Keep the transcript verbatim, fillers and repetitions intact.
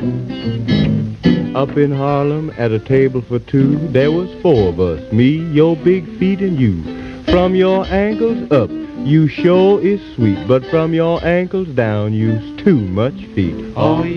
Up in Harlem at a table for two, there was four of us, me, your big feet, and you. From your ankles up, you sure is sweet, but from your ankles down, you's too much feet. Oh,